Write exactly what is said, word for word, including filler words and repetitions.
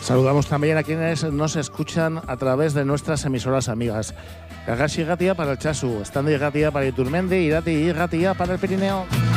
Saludamos también a quienes nos escuchan a través de nuestras emisoras amigas. Gagashi Gatia para el Chasu, Estando y Gatia para Iturmendi, Irati y Gatia para el Pirineo.